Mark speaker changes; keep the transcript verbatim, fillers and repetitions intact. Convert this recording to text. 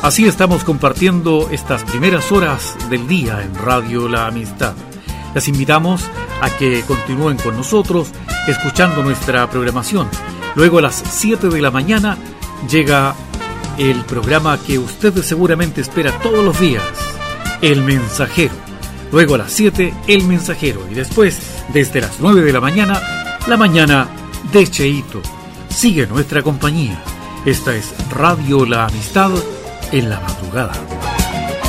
Speaker 1: Así estamos compartiendo estas primeras horas del día en Radio La Amistad. Les invitamos a que continúen con nosotros escuchando nuestra programación. Luego a las siete de la mañana llega el programa que usted seguramente espera todos los días, El Mensajero. Luego a las siete, El Mensajero. Y después, desde las nueve de la mañana, La Mañana de Cheito. Sigue nuestra compañía. Esta es Radio La Amistad en la madrugada.